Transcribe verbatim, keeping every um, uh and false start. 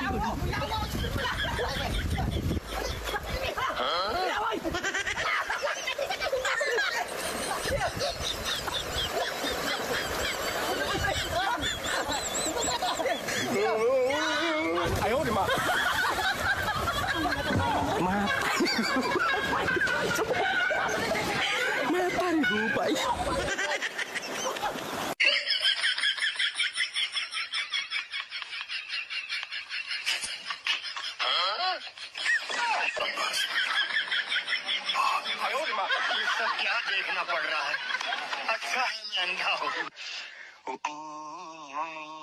哎呦我的妈！妈，mata lupa ya. ये सब क्या देखना पड़ रहा है? अच्छा है मैं अंधा हूँ।